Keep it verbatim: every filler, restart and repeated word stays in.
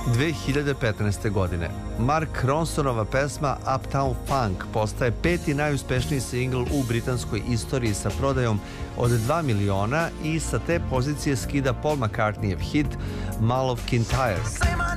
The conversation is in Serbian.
dve hiljade petnaeste. godine. Mark Ronsonova pesma Uptown Funk postaje peti najuspešniji singl u britanskoj istoriji sa prodajom od dva miliona i sa te pozicije skida Paul McCartneyev hit Mull of Kintyre.